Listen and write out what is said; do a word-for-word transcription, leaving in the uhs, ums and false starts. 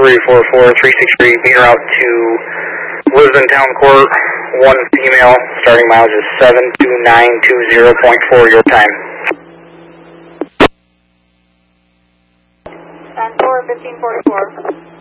three four four, three six three, meter out to Lisbon Town Court, one female, starting mileage is seven two nine two zero point four, your time. ten four, fifteen forty-four.